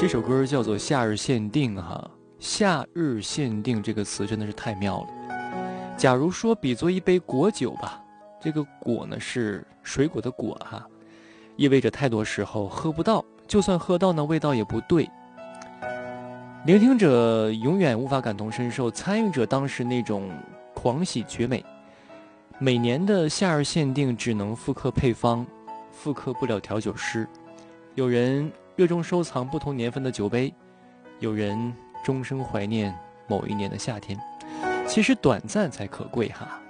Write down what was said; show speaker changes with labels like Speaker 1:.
Speaker 1: 这首歌叫做《夏日限定》哈，夏日限定这个词真的是太妙了。假如说比作一杯果酒吧，这个果呢是水果的果哈，意味着太多时候喝不到，就算喝到呢味道也不对。聆听者永远无法感同身受参与者当时那种狂喜绝美。每年的夏日限定只能复刻配方，复刻不了调酒师。有人热衷收藏不同年份的酒杯，有人终生怀念某一年的夏天。其实短暂才可贵哈。